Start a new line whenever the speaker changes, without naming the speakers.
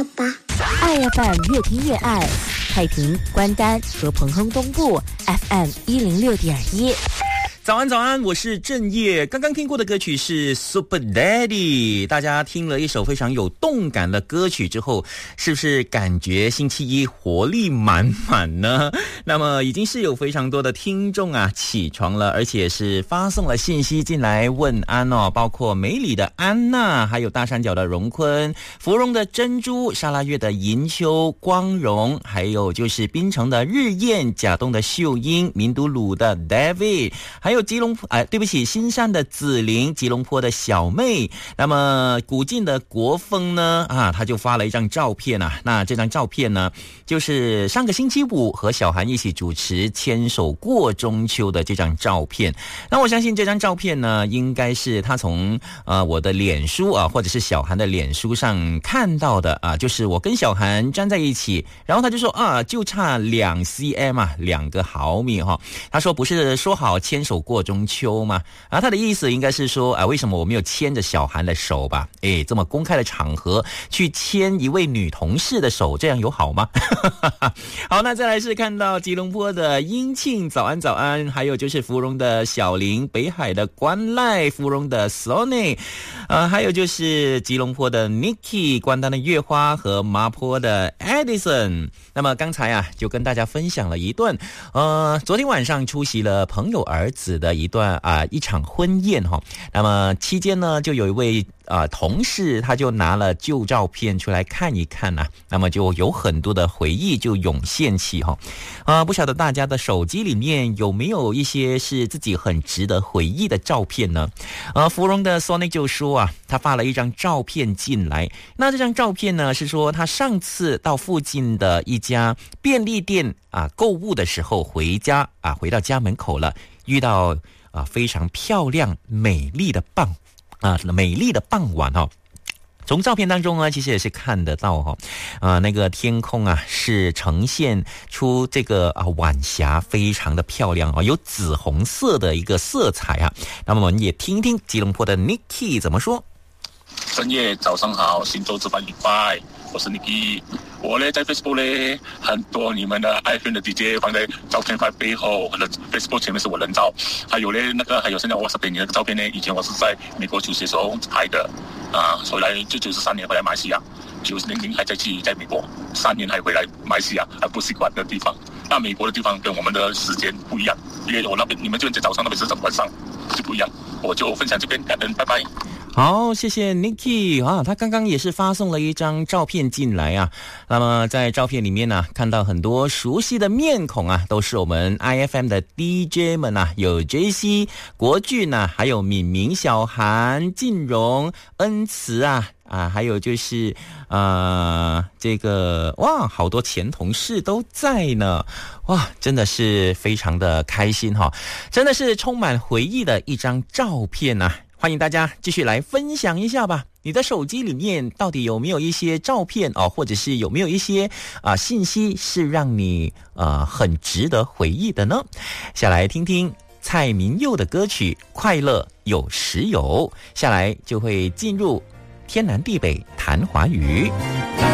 爸爸。
爱 FM 越听越爱，太平、关丹和彭亨东部 FM 106.1。
早安早安，我是郑业。刚刚听过的歌曲是 Super Daddy， 大家听了一首非常有动感的歌曲之后，是不是感觉星期一活力满满呢？那么已经是有非常多的听众啊起床了，而且是发送了信息进来问安哦，包括梅里的安娜，还有大山脚的荣坤，芙蓉的珍珠，沙拉月的银秋、光荣，还有就是槟城的日燕，甲东的秀英，民都鲁的 David， 还有新山的子玲，吉隆坡的小妹。那么古晋的国风呢他就发了一张照片啊，那这张照片呢就是上个星期五和小韩一起主持牵手过中秋的这张照片。那我相信这张照片呢应该是他从我的脸书或者是小韩的脸书上看到的就是我跟小韩站在一起，然后他就说就差2 cm 2个毫米他说不是说好牵手过中秋吗？他的意思应该是说为什么我没有牵着小韩的手吧？这么公开的场合去牵一位女同事的手，这样有好吗？好，那再来是看到吉隆坡的英庆，早安早安，还有就是芙蓉的小林，北海的关赖，芙蓉的 Sony， 还有就是吉隆坡的 Nicky， 关丹的月花和麻坡的 Edison。 那么刚才就跟大家分享了一段昨天晚上出席了朋友儿子的一场婚宴那么期间呢就有一位同事他就拿了旧照片出来看一看那么就有很多的回忆就涌现起不晓得大家的手机里面有没有一些是自己很值得回忆的照片呢？芙蓉的 Sonic 就说他发了一张照片进来，那这张照片呢是说他上次到附近的一家便利店购物的时候回到家门口了，遇到非常漂亮美丽的傍晚从照片当中呢其实也是看得到那个天空是呈现出这个晚霞非常的漂亮有紫红色的一个色彩那么我们也听听吉隆坡的 Nicky 怎么说。
深夜早上好，新周值班礼拜，我是 Nicky。 我呢在 Facebook 呢很多你们的 iPhone 的 DJ 放在照片放在背后，我的 Facebook 前面是我人照，还有现在 WhatsApp 你那个照片呢，以前我是在美国求学的时候拍的回来就93年回来马来西亚，90年还在美国，3年还回来马来西亚，还不习惯的地方。那美国的地方跟我们的时间不一样，因为我那边你们这边在早上，那边是晚上就不一样。我就分享这边，感恩，拜拜。
好，谢谢 Nicky 他刚刚也是发送了一张照片进来那么在照片里面看到很多熟悉的面孔都是我们 IFM 的 DJ 们有 JC 国俊还有敏明、小韩、静荣、恩慈还有就是这个好多前同事都在呢，真的是非常的开心真的是充满回忆的一张照片欢迎大家继续来分享一下吧，你的手机里面到底有没有一些照片或者是有没有一些信息是让你很值得回忆的呢？下来听听蔡明佑的歌曲《快乐有时有》，下来就会进入天南地北谈华语。